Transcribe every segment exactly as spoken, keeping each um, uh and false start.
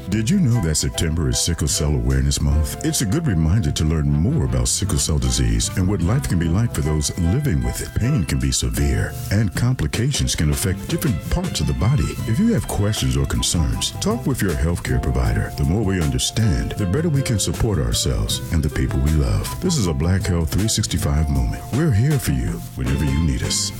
Did you know that September is Sickle Cell Awareness Month? It's a good reminder to learn more about sickle cell disease and what life can be like for those living with it. Pain can be severe, and complications can affect different parts of the body. If you have questions or concerns, talk with your healthcare provider. The more we understand, the better we can support ourselves and the people we love. This is a Black Health three sixty-five moment. We're here for you whenever you need us.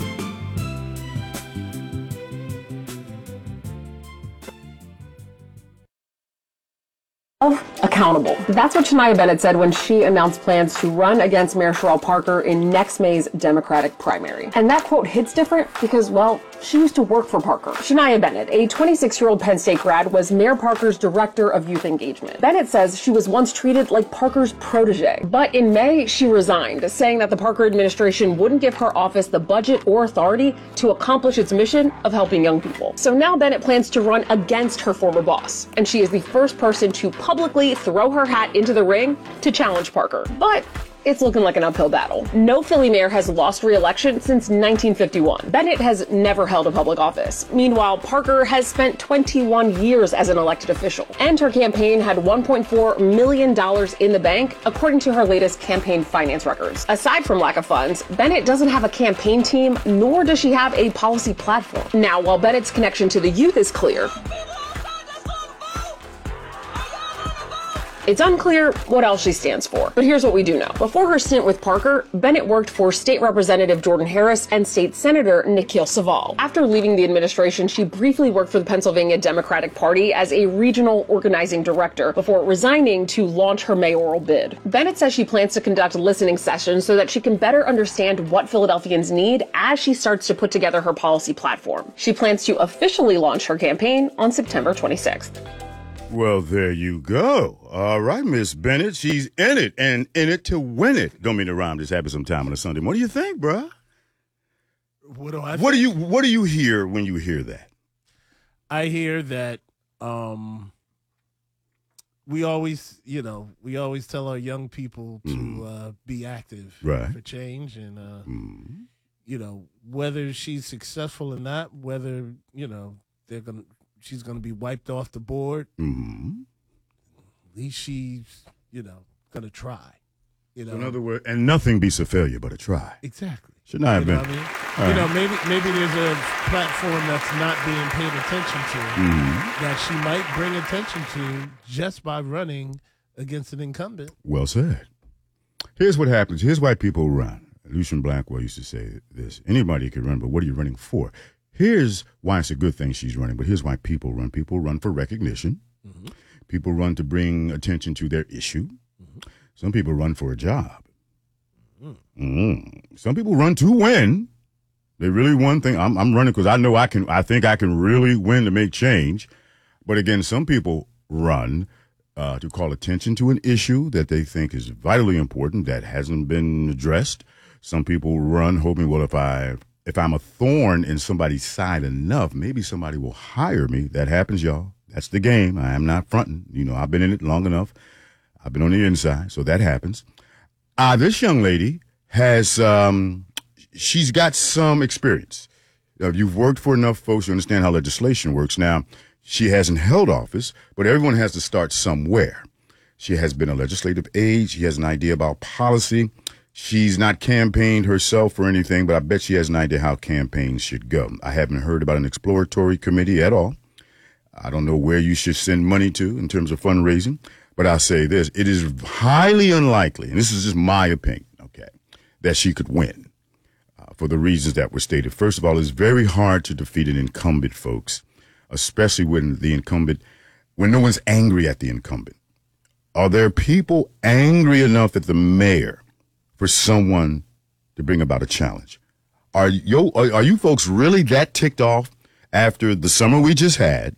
Accountable. That's what Shania Bennett said when she announced plans to run against Mayor Sherrell Parker in next May's Democratic primary. And that quote hits different because, well, she used to work for Parker. Shania Bennett, a twenty-six-year-old Penn State grad, was Mayor Parker's director of youth engagement. Bennett says she was once treated like Parker's protege. But in May, she resigned, saying that the Parker administration wouldn't give her office the budget or authority to accomplish its mission of helping young people. So now Bennett plans to run against her former boss. And she is the first person to publicly throw her hat into the ring to challenge Parker. But it's looking like an uphill battle. No Philly mayor has lost re-election since nineteen fifty-one. Bennett has never held a public office. Meanwhile, Parker has spent twenty-one years as an elected official, and her campaign had one point four million dollars in the bank, according to her latest campaign finance records. Aside from lack of funds, Bennett doesn't have a campaign team, nor does she have a policy platform. Now, while Bennett's connection to the youth is clear, it's unclear what else she stands for, but here's what we do know. Before her stint with Parker, Bennett worked for State Representative Jordan Harris and State Senator Nikhil Saval. After leaving the administration, she briefly worked for the Pennsylvania Democratic Party as a regional organizing director before resigning to launch her mayoral bid. Bennett says she plans to conduct listening sessions so that she can better understand what Philadelphians need as she starts to put together her policy platform. She plans to officially launch her campaign on September twenty-sixth. Well, there you go. All right, Miss Bennett. She's in it and in it to win it. Don't mean to rhyme. This happens sometime on a Sunday. What do you think, bruh? What do I What think? do you What do you hear when you hear that? I hear that um, we always, you know, we always tell our young people to Mm. uh, be active Right. for change, and uh, Mm. you know, whether she's successful or not, whether you know they're gonna. She's going to be wiped off the board. Mm. At least she's, you know, going to try. You know, In other words, and nothing beats a failure but a try. exactly. Should not have You know been. what I mean? All You know, right. maybe maybe there's a platform that's not being paid attention to Mhm. that she might bring attention to just by running against an incumbent. Well said. Here's what happens. Here's why people run. Lucian Blackwell used to say this. Anybody can run, but what are you running for? Here's why it's a good thing she's running, but here's why people run. People run for recognition. Mm-hmm. People run to bring attention to their issue. Mm-hmm. Some people run for a job. Mm. Some people run to win. They really one thing. I'm, I'm running because I know I can. I think I can really win to make change. But again, some people run uh, to call attention to an issue that they think is vitally important that hasn't been addressed. Some people run hoping, well, if I if I'm a thorn in somebody's side enough, maybe somebody will hire me. That happens, y'all. That's the game. I am not fronting. You know, I've been in it long enough. I've been on the inside, so that happens. Uh, this young lady has, um, she's got some experience. Uh, you've worked for enough folks, you understand how legislation works. Now, she hasn't held office, but everyone has to start somewhere. She has been a legislative aide. She has an idea about policy. She's not campaigned herself or anything, but I bet she has an idea how campaigns should go. I haven't heard about an exploratory committee at all. I don't know where you should send money to in terms of fundraising, but I'll say this. It is highly unlikely, and this is just my opinion, okay, that she could win uh, for the reasons that were stated. First of all, it's very hard to defeat an incumbent, folks, especially when the incumbent, when no one's angry at the incumbent. Are there people angry enough at the mayor for someone to bring about a challenge? Are you, are, are you folks really that ticked off after the summer we just had,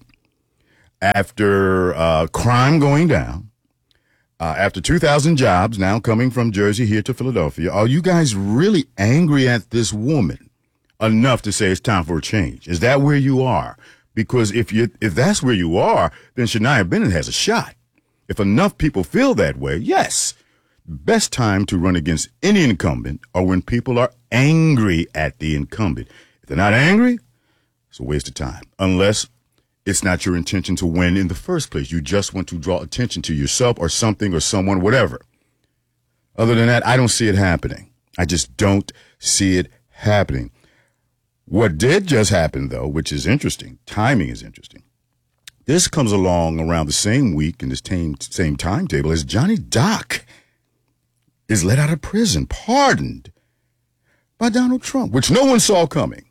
after uh, crime going down, uh, after two thousand jobs now coming from Jersey here to Philadelphia? Are you guys really angry at this woman enough to say it's time for a change? Is that where you are? Because if you if that's where you are, then Shania Bennett has a shot. If enough people feel that way, yes. Best time to run against any incumbent are when people are angry at the incumbent. If they're not angry, it's a waste of time. Unless it's not your intention to win in the first place. You just want to draw attention to yourself or something or someone, whatever. Other than that, I don't see it happening. I just don't see it happening. What did just happen, though, which is interesting, timing is interesting. This comes along around the same week in the same, same timetable as Johnny Doc is let out of prison, pardoned by Donald Trump, which no one saw coming.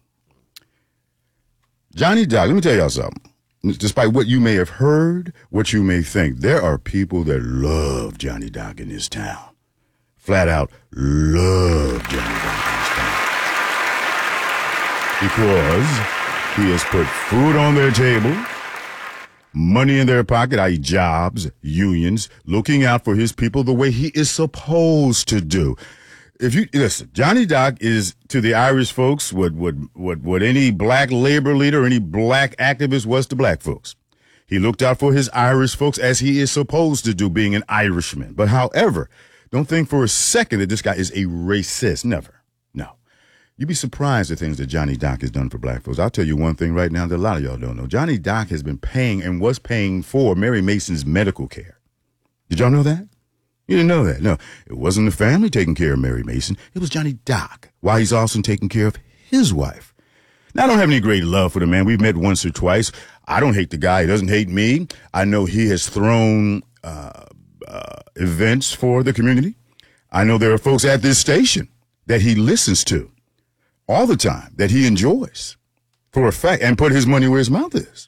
Johnny Doc, let me tell y'all something. Despite what you may have heard, what you may think, there are people that love Johnny Doc in this town. Flat out love Johnny Doc in this town. Because he has put food on their table, money in their pocket, that is jobs, unions, looking out for his people the way he is supposed to do. If you listen, Johnny Doc is to the Irish folks what what what what any black labor leader, any black activist was to black folks. He looked out for his Irish folks as he is supposed to do, being an Irishman. But however, don't think for a second that this guy is a racist. Never. No. You'd be surprised at things that Johnny Doc has done for black folks. I'll tell you one thing right now that a lot of y'all don't know. Johnny Doc has been paying and was paying for Mary Mason's medical care. Did y'all know that? You didn't know that. No, it wasn't the family taking care of Mary Mason. It was Johnny Doc, while he's also taking care of his wife. Now, I don't have any great love for the man. We've met once or twice. I don't hate the guy. He doesn't hate me. I know he has thrown uh, uh, events for the community. I know there are folks at this station that he listens to all the time, that he enjoys for a fact, and put his money where his mouth is.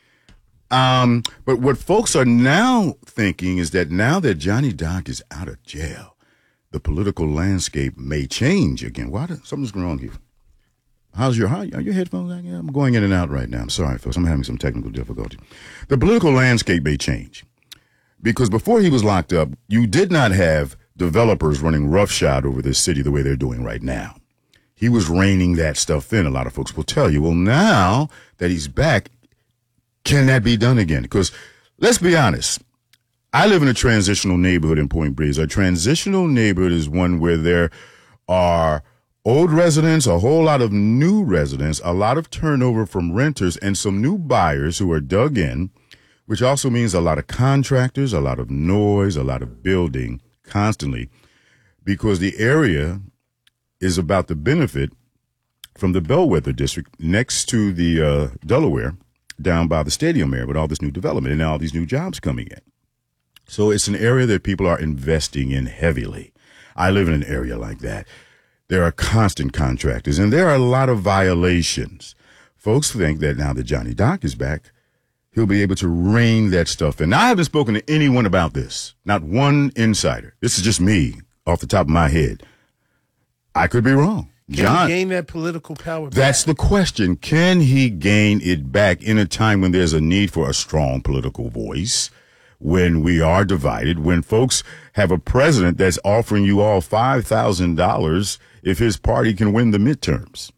Um, but what folks are now thinking is that now that Johnny Doc is out of jail, the political landscape may change again. Why? Does, something's going on here. How's your, how, are your headphones? Yeah, I'm going in and out right now. I'm sorry, folks. I'm having some technical difficulty. The political landscape may change because before he was locked up, you did not have developers running roughshod over this city the way they're doing right now. He was reining that stuff in. A lot of folks will tell you, well, now that he's back, can that be done again? Because let's be honest, I live in a transitional neighborhood in Point Breeze. A transitional neighborhood is one where there are old residents, a whole lot of new residents, a lot of turnover from renters, and some new buyers who are dug in, which also means a lot of contractors, a lot of noise, a lot of building constantly, because the area is about to benefit from the Bellwether district next to the uh, Delaware, down by the stadium area with all this new development and all these new jobs coming in. So it's an area that people are investing in heavily. I live in an area like that. There are constant contractors, and there are a lot of violations. Folks think that now that Johnny Doc is back, he'll be able to rein that stuff in. Now, I haven't spoken to anyone about this, not one insider. This is just me off the top of my head. I could be wrong. Can John, he gain that political power back? That's the question. Can he gain it back in a time when there's a need for a strong political voice, when we are divided, when folks have a president that's offering you all five thousand dollars if his party can win the midterms?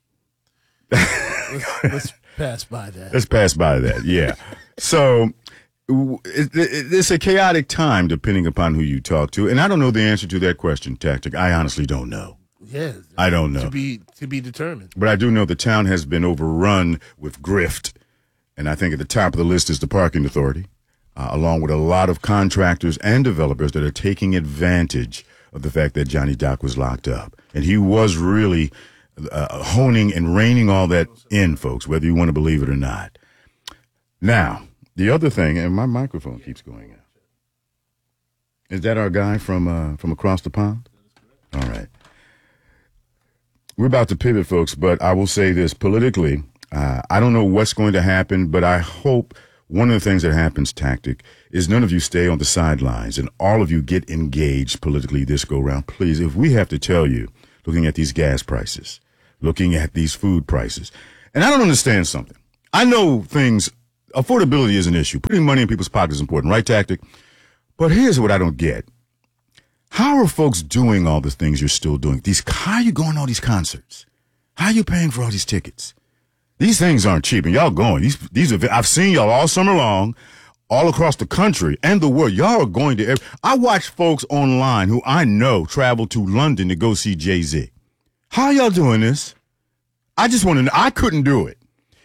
let's, let's pass by that. Let's pass by that, yeah. So it, it, it's a chaotic time depending upon who you talk to, and I don't know the answer to that question, Tactic. I honestly don't know. Yeah, I don't know. To be to be determined. But I do know the town has been overrun with grift, and I think at the top of the list is the parking authority, uh, along with a lot of contractors and developers that are taking advantage of the fact that Johnny Doc was locked up. And he was really uh, honing and reining all that in, folks, whether you want to believe it or not. Now, the other thing, and my microphone keeps going out. Is that our guy from uh, from across the pond? All right. We're about to pivot, folks, but I will say this politically. Uh, I don't know what's going to happen, but I hope one of the things that happens, Tactic, is none of you stay on the sidelines and all of you get engaged politically this go round. Please, if we have to tell you, looking at these gas prices, looking at these food prices, and I don't understand something. I know things, affordability is an issue. Putting money in people's pockets is important, right, Tactic? But here's what I don't get. How are folks doing all the things you're still doing? These, how are you going to all these concerts? How are you paying for all these tickets? These things aren't cheap, and y'all going. These, these are, I've seen y'all all summer long, all across the country and the world. Y'all are going to, I watch folks online who I know travel to London to go see Jay-Z. How are y'all doing this? I just want to know. I couldn't do it.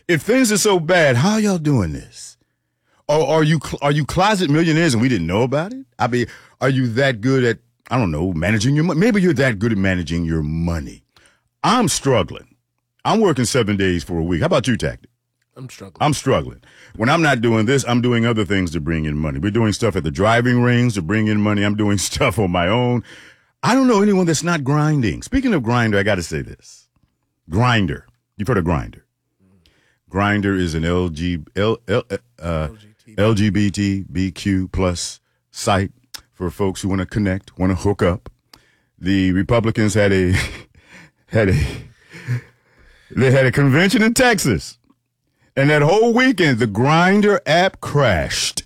If things are so bad, how y'all doing this? Or are you are you closet millionaires and we didn't know about it? I mean, are you that good at, I don't know, managing your money? Maybe you're that good at managing your money. I'm struggling. I'm working seven days for a week. How about you, Tactic? I'm struggling. I'm struggling. When I'm not doing this, I'm doing other things to bring in money. We're doing stuff at the driving range to bring in money. I'm doing stuff on my own. I don't know anyone that's not grinding. Speaking of Grindr, I got to say this. Grindr. You've heard of Grindr. Grindr is an L G, L, L, uh, L G B T Q plus site for folks who want to connect, want to hook up. The Republicans had a had a they had a convention in Texas. And that whole weekend, the Grindr app crashed.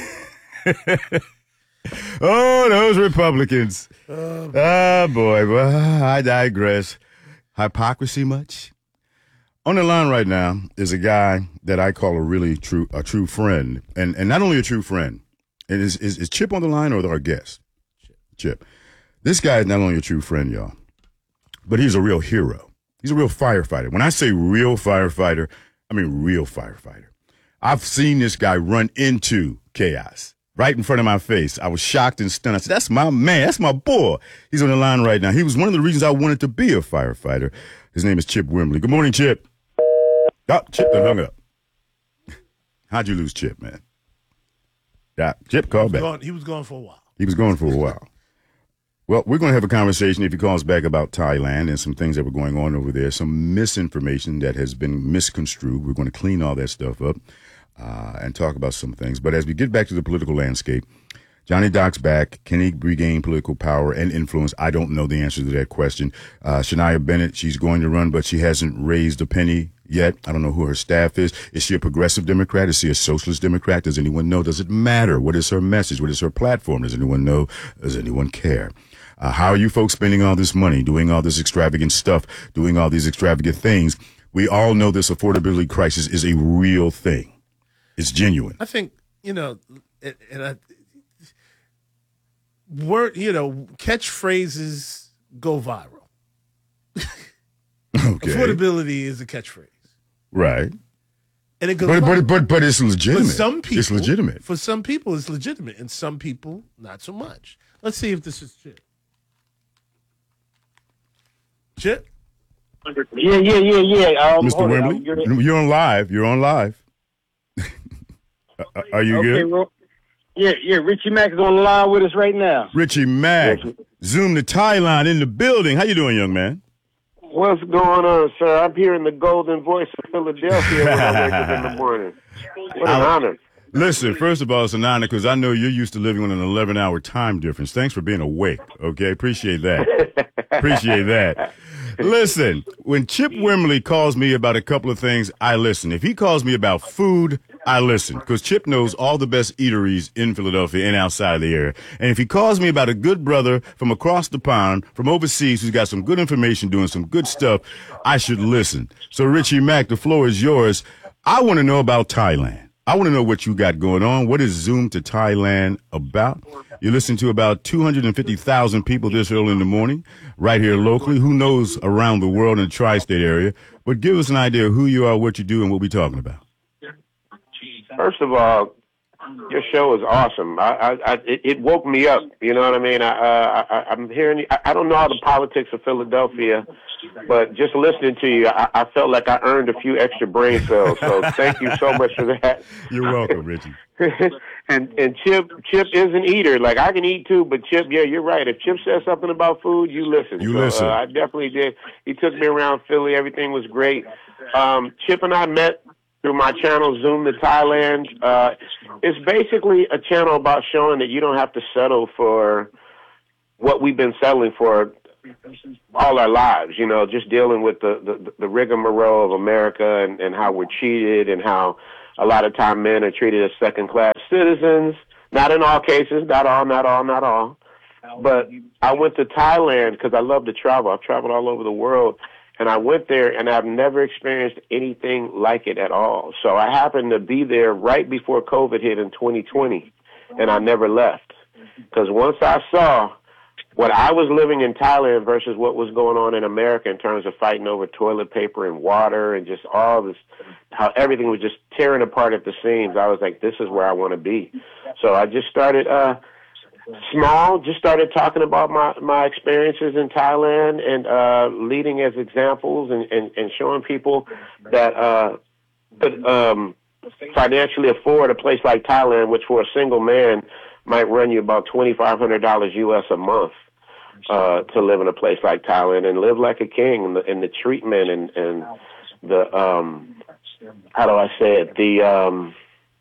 Oh, those Republicans. Oh, oh boy. Well, I digress. Hypocrisy much? On the line right now is a guy that I call a really true a true friend. And and not only a true friend. And is, is, is Chip on the line or our guest? Chip. Chip. This guy is not only a true friend, y'all, but he's a real hero. He's a real firefighter. When I say real firefighter, I mean, real firefighter. I've seen this guy run into chaos right in front of my face. I was shocked and stunned. I said, that's my man. That's my boy. He's on the line right now. He was one of the reasons I wanted to be a firefighter. His name is Chip Wimbley. Good morning, Chip. Oh, Chip done hung up. How'd you lose Chip, man? Yeah, Chip called back. Gone, he was gone for a while. He was gone for a while. Well, we're going to have a conversation if he calls back about Thailand and some things that were going on over there, some misinformation that has been misconstrued. We're going to clean all that stuff up uh, and talk about some things. But as we get back to the political landscape, Johnny Doc's back. Can he regain political power and influence? I don't know the answer to that question. Uh, Shania Bennett, she's going to run, but she hasn't raised a penny yet. I don't know who her staff is. Is she a progressive Democrat? Is she a socialist Democrat? Does anyone know? Does it matter? What is her message? What is her platform? Does anyone know? Does anyone care? Uh, how are you folks spending all this money, doing all this extravagant stuff, doing all these extravagant things? We all know this affordability crisis is a real thing. It's genuine. I think, you know, and, and I, word, you know, catchphrases go viral. Okay. Affordability is a catchphrase. Right. And it goes but, viral. but, but, but it's legitimate. For some people, it's legitimate. For some people, it's legitimate. And some people, not so much. Let's see if this is Chip. Chip? Yeah, yeah, yeah, yeah. Um, Mister Wimbley, you're, you're on live. You're on live. Are you okay, good? Well, yeah, yeah. Richie Mack is on the line with us right now. Richie Mack, Zoom to Thailand in the building. How you doing, young man? What's going on, sir? I'm here in the golden voice of Philadelphia when I wake up in the morning. What an honor. Listen, first of all, it's an honor because I know you're used to living on an eleven-hour time difference. Thanks for being awake, okay? Appreciate that. Appreciate that. Listen, when Chip Wimbley calls me about a couple of things, I listen. If he calls me about food, I listen because Chip knows all the best eateries in Philadelphia and outside of the area. And if he calls me about a good brother from across the pond, from overseas, who's got some good information, doing some good stuff, I should listen. So, Richie Mack, the floor is yours. I want to know about Thailand. I want to know what you got going on. What is Zoom to Thailand about? You listen to about two hundred fifty thousand people this early in the morning, right here locally. Who knows around the world in the tri-state area? But give us an idea of who you are, what you do, and what we're talking about. First of all, your show is awesome. I, I, I it, it woke me up. You know what I mean? I, uh, I, I'm hearing. I, I don't know all the politics of Philadelphia, but just listening to you, I, I felt like I earned a few extra brain cells. So thank you so much for that. You're welcome, Richie. and and Chip Chip is an eater. Like I can eat too, but Chip, yeah, you're right. If Chip says something about food, you listen. You so, listen. Uh, I definitely did. He took me around Philly. Everything was great. Um, Chip and I met through my channel, Zoom to Thailand. Uh, it's basically a channel about showing that you don't have to settle for what we've been settling for all our lives, you know, just dealing with the, the, the rigmarole of America and, and how we're cheated and how a lot of time men are treated as second-class citizens. Not in all cases, not all, not all, not all. But I went to Thailand because I love to travel. I've traveled all over the world. And I went there, and I've never experienced anything like it at all. So I happened to be there right before COVID hit in twenty twenty, and I never left. Because once I saw what I was living in Thailand versus what was going on in America in terms of fighting over toilet paper and water and just all this, how everything was just tearing apart at the seams. I was like, this is where I want to be. So I just started uh, small, just started talking about my, my experiences in Thailand and uh, leading as examples and, and, and showing people that uh, could um, financially afford a place like Thailand, which for a single man might run you about twenty-five hundred dollars U S a month. Uh, to live in a place like Thailand and live like a king, and the, and the treatment and, and the, um, how do I say it? The, um,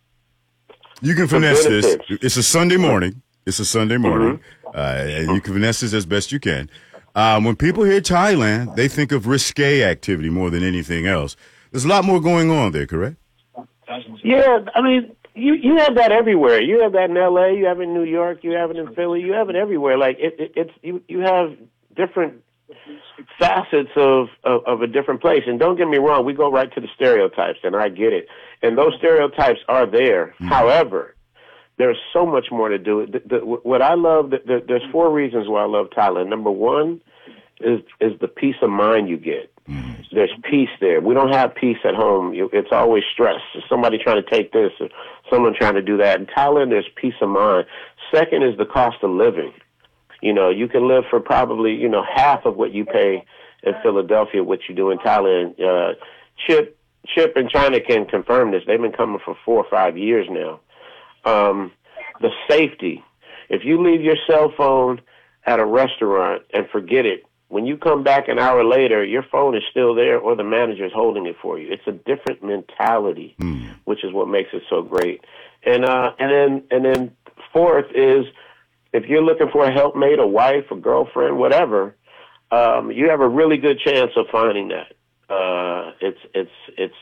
you can finesse this. It's a Sunday morning. It's a Sunday morning. Mm-hmm. Uh, and you can finesse this as best you can. Um, when people hear Thailand, they think of risque activity more than anything else. There's a lot more going on there, correct? Yeah, I mean, You you have that everywhere. You have that in L A. You have it in New York. You have it in Philly. You have it everywhere. Like it, it it's you you have different facets of, of of a different place. And don't get me wrong, we go right to the stereotypes, and I get it. And those stereotypes are there. Mm-hmm. However, there's so much more to do. The, the, what I love, the, the, there's four reasons why I love Thailand. Number one is is the peace of mind you get. There's peace there. We don't have peace at home. It's always stress. Somebody trying to take this, or someone trying to do that. In Thailand, there's peace of mind. Second is the cost of living. You know, you can live for probably, you know, half of what you pay in Philadelphia, what you do in Thailand. Uh, Chip, Chip and China can confirm this. They've been coming for four or five years now. Um, the safety. If you leave your cell phone at a restaurant and forget it, when you come back an hour later, your phone is still there or the manager is holding it for you. It's a different mentality, mm. which is what makes it so great. And uh, and then and then fourth is if you're looking for a helpmate, a wife, a girlfriend, whatever, um, you have a really good chance of finding that. Uh, it's it's it's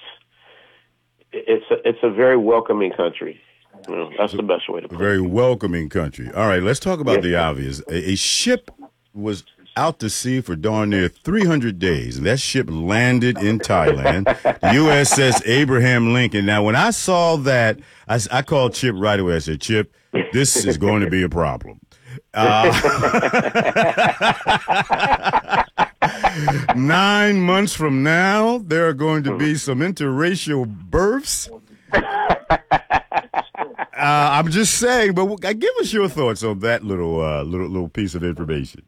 it's a, it's a very welcoming country. You know, that's the best way to put it. Very welcoming country. All right, let's talk about yes. the obvious. A, a ship was out to sea for darn near three hundred days, and that ship landed in Thailand, U S S Abraham Lincoln. Now, when I saw that, I, I called Chip right away. I said, Chip, this is going to be a problem. Uh, nine months from now, there are going to be some interracial births. Uh, I'm just saying, but give us your thoughts on that little uh, little little piece of information.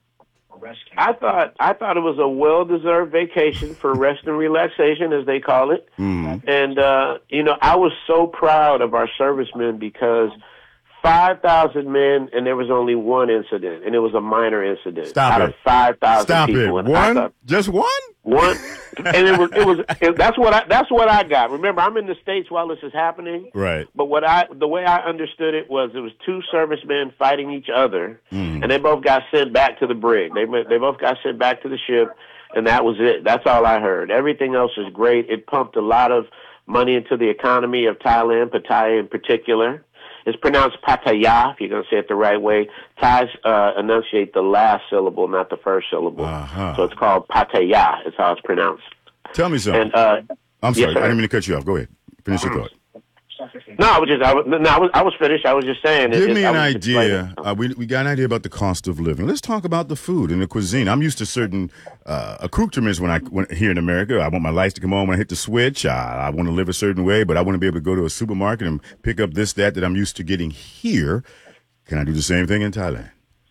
I thought I thought it was a well-deserved vacation for rest and relaxation, as they call it. Mm-hmm. And uh, you know, I was so proud of our servicemen because five thousand men, and there was only one incident, and it was a minor incident. Stop out it. of five thousand Stop people. it. One? Thought, Just one? One. And it was. It was. It, that's what I. That's what I got. Remember, I'm in the States while this is happening. Right. But what I, the way I understood it was, it was two servicemen fighting each other, mm. and they both got sent back to the brig. They they both got sent back to the ship, and that was it. That's all I heard. Everything else is great. It pumped a lot of money into the economy of Thailand, Pattaya in particular. It's pronounced Pattaya, if you're going to say it the right way. Thais uh, enunciate the last syllable, not the first syllable. Uh-huh. So it's called Pattaya. It's how it's pronounced. Tell me something. And, uh, I'm sorry. Yes, I didn't mean to cut you off. Go ahead. Finish your thought. No, I was just, I was, no, I was, I was finished. I was just saying. Give it, me it, an idea. Uh, we we got an idea about the cost of living. Let's talk about the food and the cuisine. I'm used to certain uh, accoutrements when I when, here in America. I want my lights to come on when I hit the switch. I, I want to live a certain way, but I want to be able to go to a supermarket and pick up this, that, that I'm used to getting here. Can I do the same thing in Thailand?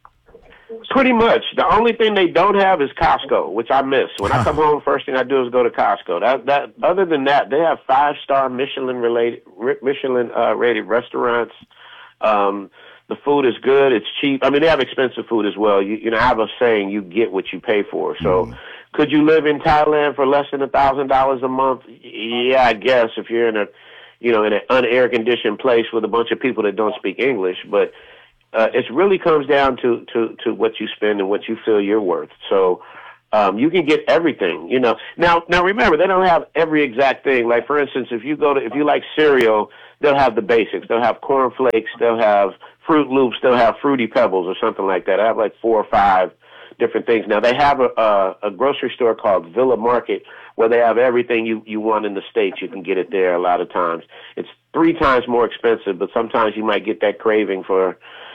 Pretty much. The only thing they don't have is Costco, which I miss. When I come home, first thing I do is go to Costco. That that. Other than that, they have five star Michelin related Michelin uh, rated restaurants. Um, the food is good. It's cheap. I mean, they have expensive food as well. You, you know, I have a saying: you get what you pay for. So, mm. could you live in Thailand for less than a thousand dollars a month? Yeah, I guess if you're in a, you know, in an unair conditioned place with a bunch of people that don't speak English, but. Uh, it really comes down to, to, to what you spend and what you feel you're worth. So um, you can get everything, you know. Now, now remember, they don't have every exact thing. Like, for instance, if you go to, if you like cereal, they'll have the basics. They'll have Corn Flakes. They'll have Fruit Loops. They'll have Fruity Pebbles or something like that. I have like four or five different things. Now, they have a, a, a grocery store called Villa Market where they have everything you, you want in the States. You can get it there a lot of times. It's three times more expensive, but sometimes you might get that craving for,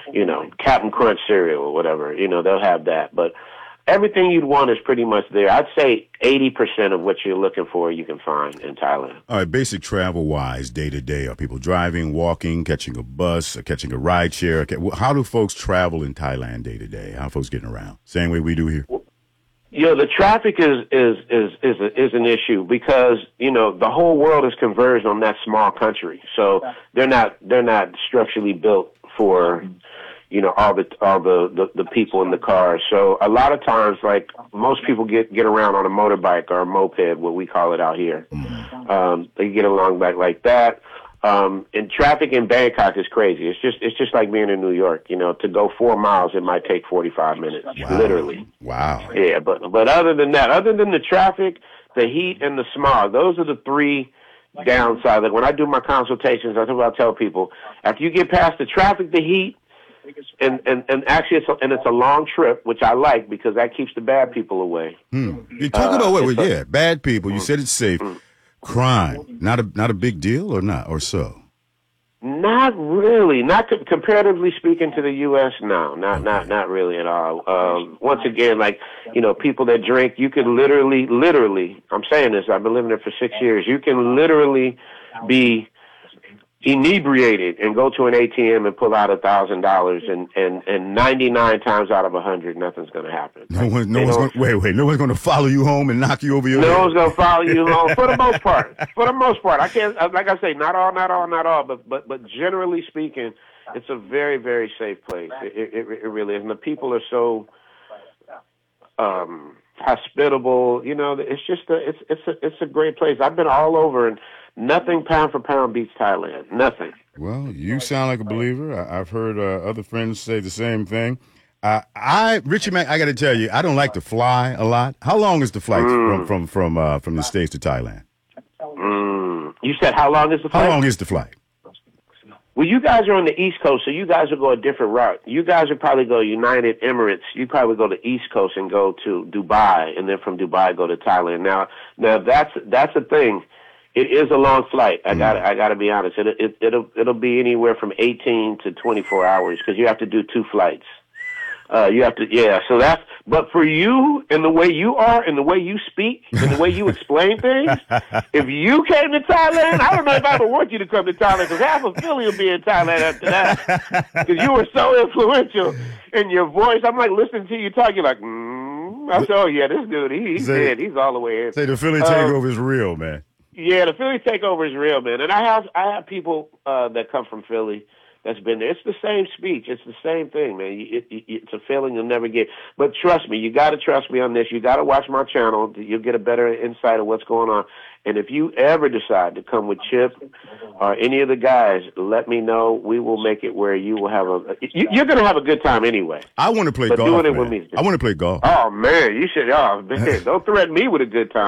you know, Captain Crunch cereal or whatever. You know, they'll have that. But everything you'd want is pretty much there. I'd say eighty percent of what you're looking for you can find in Thailand. All right, basic travel-wise, day-to-day, are people driving, walking, catching a bus, or catching a ride share? How do folks travel in Thailand day-to-day? How are folks getting around? Same way we do here? You know, the traffic is is is is, a, is an issue because, you know, the whole world is converged on that small country. So they're not they're not structurally built for, you know, all the all the, the, the people in the cars. So a lot of times, like, most people get, get around on a motorbike or a moped, what we call it out here. Um, they get along back like that. Um, and traffic in Bangkok is crazy. It's just it's just like being in New York. You know, to go four miles, it might take forty-five minutes, wow. literally. Wow. Yeah, but but other than that, other than the traffic, the heat, and the smog, those are the three downsides. Like when I do my consultations, that's what I tell people. After you get past the traffic, the heat, and and, and actually, it's a, and it's a long trip, which I like because that keeps the bad people away. Hmm. You're talking about uh, what? a, Yeah, bad people. You mm, said it's safe. Mm, Crime, not a not a big deal, or not, or so. Not really. Not co- comparatively speaking to the U S. No, not Okay. not not really at all. Um, once again, like, you know, people that drink, you can literally, literally. I'm saying this. I've been living there for six years. You can literally be inebriated and go to an A T M and pull out a thousand dollars, and and and ninety-nine times out of a hundred, nothing's going to happen. No one, no They one's don't- going. Wait, wait. No one's going to follow you home and knock you over your No head. one's gonna follow you home for the most part. For the most part, I can't. Like I say, not all, not all, not all, but but but generally speaking, it's a very very safe place. It it, it really is, and the people are so um, hospitable. You know, it's just a it's it's a it's a great place. I've been all over, and nothing pound for pound beats Thailand. Nothing. Well, you sound like a believer. I, I've heard uh, other friends say the same thing. Uh, I, Richie Mack, I got to tell you, I don't like to fly a lot. How long is the flight Mm. from from from uh, from the States to Thailand? Mm. You said how long is the flight? How long is the flight? Well, you guys are on the East Coast, so you guys will go a different route. You guys would probably go United Emirates. You probably go to the East Coast and go to Dubai, and then from Dubai go to Thailand. Now, now that's that's the thing. It is a long flight. I got I got to be honest. It, it it'll it'll be anywhere from eighteen to twenty-four hours because you have to do two flights. Uh, you have to, yeah. So that's, but for you and the way you are and the way you speak and the way you explain things, if you came to Thailand, I don't know if I would want you to come to Thailand because half of Philly will be in Thailand after that because you were so influential in your voice. I'm like listening to you talk. You're like, mm. I said, oh yeah, this dude, he, he's Say- dead. He's all the way in. Say the Philly Um, takeover is real, man. Yeah, the Philly takeover is real, man. And I have I have people uh, that come from Philly that's been there. It's the same speech. It's the same thing, man. It, it, it's a feeling you'll never get. But trust me, you got to trust me on this. You got to watch my channel. You'll get a better insight of what's going on. And if you ever decide to come with Chip or any of the guys, let me know. We will make it where you will have a. You, you're going to have a good time anyway. I want to play But golf. doing it man. with me is I want to play golf. Oh man, you should. Oh man, don't threaten me with a good time.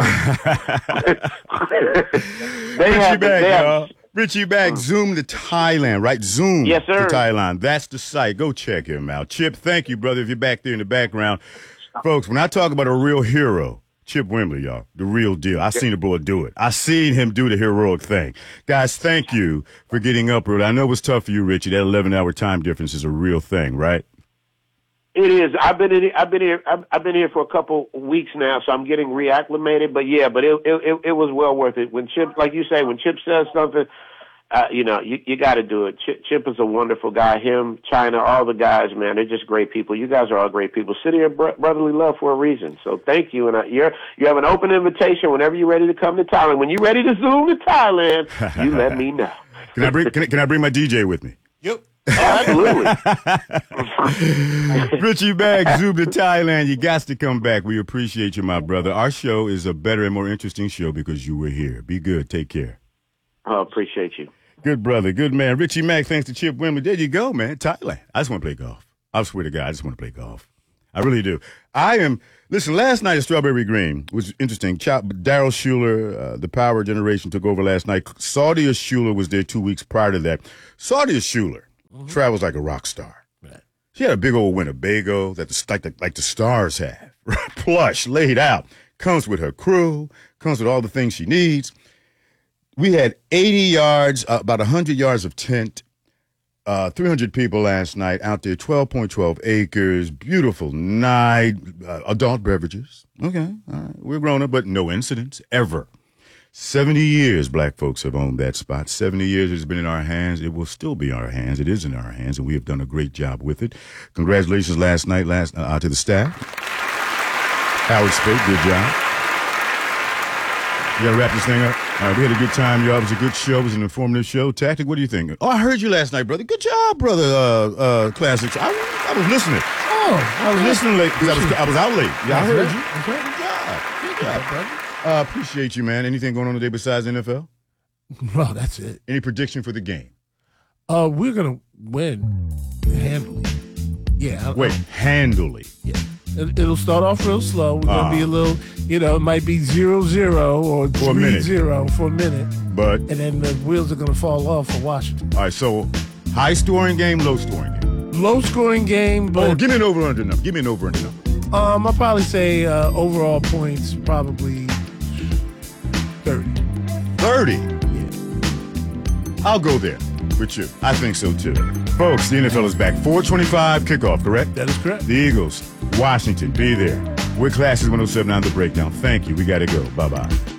they Richie have. Bag, They have y'all. Richie Bag, Zoom to Thailand, right? Zoom Yes, sir. to Thailand. That's the site. Go check him out. Chip, thank you, brother, if you're back there in the background. Folks, when I talk about a real hero, Chip Wembley, y'all, the real deal. I seen the boy do it. I seen him do the heroic thing. Guys, thank you for getting up early. I know it was tough for you, Richie. That eleven-hour time difference is a real thing, right? It is. I've been in. I've been here. I've, I've been here for a couple weeks now, so I'm getting reacclimated. But yeah, but it it it was well worth it. When Chip, like you say, when Chip says something, uh, you know, you you got to do it. Chip, Chip is a wonderful guy. Him, China, all the guys, man, they're just great people. You guys are all great people. Sit here, bro- brotherly love for a reason. So thank you, and I, you're you have an open invitation whenever you're ready to come to Thailand. When you're ready to zoom to Thailand, you let me know. Can I bring can I, can I bring my D J with me? Yep. Absolutely. Richie Bag, Zoom to Thailand. You got to come back. We appreciate you, my brother. Our show is a better and more interesting show because you were here. Be good. Take care. I appreciate you. Good brother. Good man. Richie Mack, thanks to Chip Wembley. There you go, man. Thailand. I just want to play golf. I swear to God, I just want to play golf. I really do. I am, listen, last night at Strawberry Green was interesting. Daryl Schuler, uh, the Power Generation, took over last night. Saudia Schuler was there two weeks prior to that. Saudia Schuler mm-hmm. travels like a rock star. Right. She had a big old Winnebago that the, like, the, like the stars have. Plush, laid out. Comes with her crew. Comes with all the things she needs. We had eighty yards, uh, about one hundred yards of tent, Uh, three hundred people last night out there, twelve point one two acres, beautiful night, uh, adult beverages. Okay, all right, we're grown up, but no incidents ever. seventy years black folks have owned that spot. seventy years it's been in our hands. It will still be in our hands. It is in our hands, and we have done a great job with it. Congratulations last night last uh, to the staff. Howard Spade, good job. You got to wrap this thing up. All right, we had a good time, y'all. It was a good show. It was an informative show. Tactic, what do you think? Oh, I heard you last night, brother. Good job, brother. Uh, uh, Classics. I, I was listening. Oh, I was listening late because I was I was out late. Yeah, I heard right. you. That's right. Good job. Good job, brother. Uh, appreciate you, man. Anything going on today besides the N F L? Well, that's it. Any prediction for the game? Uh, we're gonna win handily. Yeah. I, Wait, handily. Yeah. It, it'll start off real slow. We're gonna Uh, be a little, you know, it might be zero zero or For a three minute. zero for a minute, But, and then the wheels are gonna fall off for Washington. all right, so high scoring game, low scoring game. Low scoring game, but Oh, give me an over under number. Give me an over under number. um, I'll probably say uh, overall points probably thirty. thirty. Yeah. I'll go there with you. I think so too. Folks, the N F L is back. four twenty-five kickoff, correct? That is correct. The Eagles, Washington, be there. We're Classes one oh seven on The Breakdown. Thank you. We got to go. Bye-bye.